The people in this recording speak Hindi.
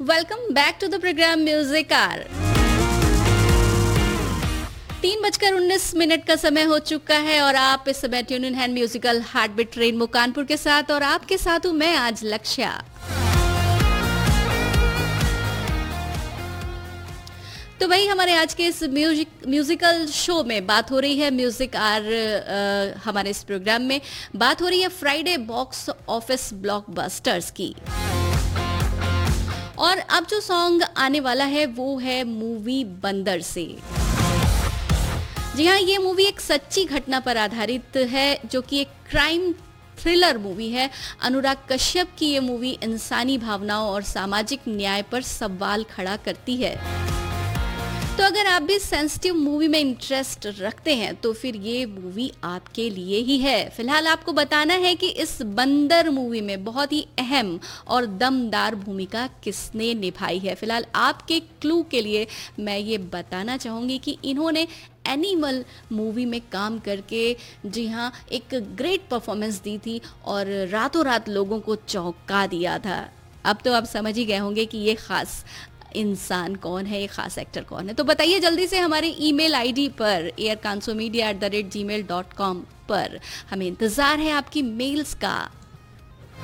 Welcome back to the programme music are. 3:19 का समय हो चुका है और आप इस समय tune in hand musical heart beat train Kanpur के साथ, और आपके साथ हूं मैं आज लक्ष्या। तो वही हमारे आज के इस म्यूजिकल शो में बात हो रही है म्यूजिक आर। हमारे इस प्रोग्राम में बात हो रही है फ्राइडे बॉक्स ऑफिस ब्लॉकबस्टर्स की। और अब जो सॉन्ग आने वाला है वो है मूवी बंदर से। जी हाँ, ये मूवी एक सच्ची घटना पर आधारित है जो कि एक क्राइम थ्रिलर मूवी है। अनुराग कश्यप की ये मूवी इंसानी भावनाओं और सामाजिक न्याय पर सवाल खड़ा करती है। तो अगर आप भी सेंसिटिव मूवी में इंटरेस्ट रखते हैं तो फिर ये मूवी आपके लिए ही है। फिलहाल आपको बताना है कि इस बंदर मूवी में बहुत ही अहम और दमदार भूमिका किसने निभाई है। फिलहाल आपके क्लू के लिए मैं ये बताना चाहूँगी कि इन्होंने एनिमल मूवी में काम करके जी हाँ एक ग्रेट परफॉर्मेंस दी थी और रातों रात लोगों को चौंका दिया था। अब तो आप समझ ही गए होंगे कि ये खास इंसान कौन है, ये खास एक्टर कौन है। तो बताइए जल्दी से हमारे ईमेल आईडी पर airkansomedia@gmail.com पर। हमें इंतज़ार है आपकी मेल्स का।